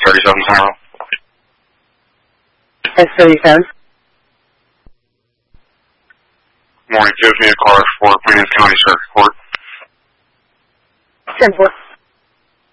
37 Central. S37. Morning, give me a car for Queens County Circuit Court. 10-4.